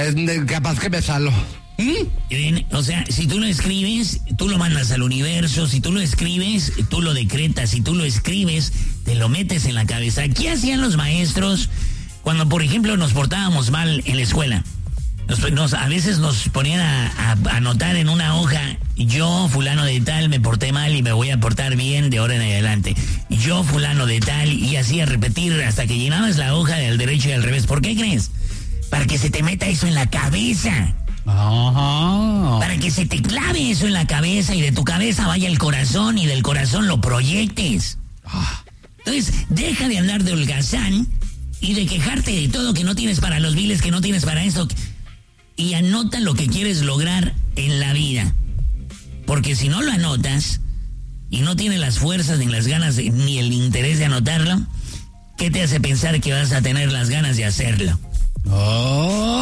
Capaz que me salo. O sea, si tú lo escribes, tú lo mandas al universo. Si tú lo escribes, tú lo decretas. Si tú lo escribes, te lo metes en la cabeza. ¿Qué hacían los maestros cuando, por ejemplo, nos portábamos mal en la escuela? A veces nos ponían a anotar en una hoja: yo, fulano de tal, me porté mal y me voy a portar bien de ahora en adelante. Yo, fulano de tal, y así a repetir hasta que llenabas la hoja del derecho y al revés. ¿Por qué crees? Para que se te meta eso en la cabeza. Ajá. Para que se te clave eso en la cabeza y de tu cabeza vaya el corazón y del corazón lo proyectes. Entonces, deja de andar de holgazán y de quejarte de todo, que no tienes para los biles, que no tienes para eso. Y anota lo que quieres lograr en la vida. Porque si no lo anotas y no tienes las fuerzas, ni las ganas, ni el interés de anotarlo, ¿qué te hace pensar que vas a tener las ganas de hacerlo? Oh.